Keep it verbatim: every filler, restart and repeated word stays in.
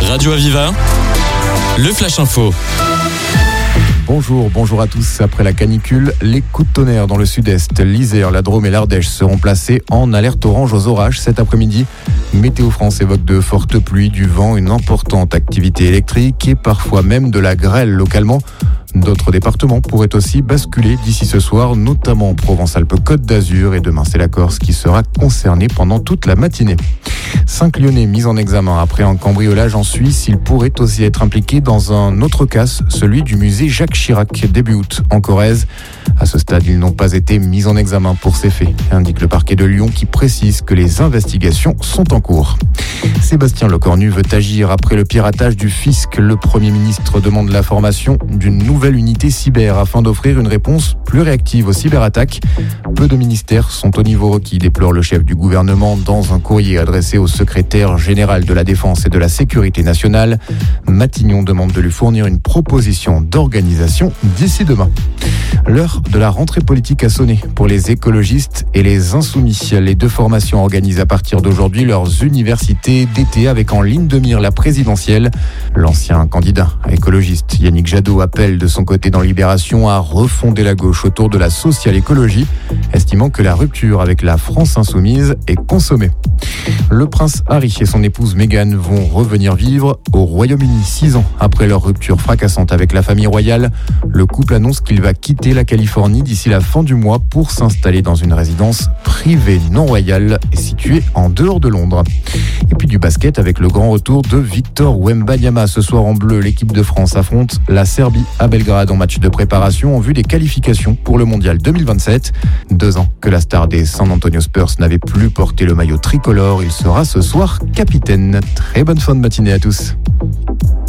Radio Aviva, le Flash Info. Bonjour, bonjour à tous. Après la canicule, les coups de tonnerre dans le sud-est, l'Isère, la Drôme et l'Ardèche seront placés en alerte orange aux orages cet après-midi. Météo France évoque de fortes pluies, du vent, une importante activité électrique et parfois même de la grêle localement. D'autres départements pourraient aussi basculer d'ici ce soir, notamment Provence-Alpes-Côte d'Azur, et demain c'est la Corse qui sera concernée pendant toute la matinée. Cinq Lyonnais mis en examen après un cambriolage en Suisse. Ils pourraient aussi être impliqués dans un autre cas, celui du musée Jacques Chirac, début août, en Corrèze. À ce stade, ils n'ont pas été mis en examen pour ces faits, indique le parquet de Lyon qui précise que les investigations sont en cours. Sébastien Lecornu veut agir après le piratage du fisc. Le Premier ministre demande la formation d'une nouvelle unité cyber afin d'offrir une réponse plus réactive aux cyberattaques. Peu de ministères sont au niveau requis, déplore le chef du gouvernement dans un courrier adressé au secrétaire général de la Défense et de la Sécurité nationale. Matignon demande de lui fournir une proposition d'organisation d'ici demain. L'heure de la rentrée politique a sonné pour les écologistes et les insoumis. Les deux formations organisent à partir d'aujourd'hui leurs universités d'été avec en ligne de mire la présidentielle. L'ancien candidat écologiste Yannick Jadot appelle de son côté dans Libération à refonder la gauche autour de la social-écologie, estimant que la rupture avec la France insoumise est consommée. Le prince Harry et son épouse Meghan vont revenir vivre au Royaume-Uni six ans après leur rupture fracassante avec la famille royale. Le couple annonce qu'il va quitter la Californie d'ici la fin du mois pour s'installer dans une résidence privée non royale située en dehors de Londres. Et puis du basket avec le grand retour de Victor Wembanyama. Ce soir en bleu, l'équipe de France affronte la Serbie à Belgrade en match de préparation en vue des qualifications pour le mondial deux mille vingt-sept. Deux ans que la star des San Antonio Spurs n'avait plus porté le maillot tricolore. Il sera ce soir capitaine. Très bonne fin de matinée à tous.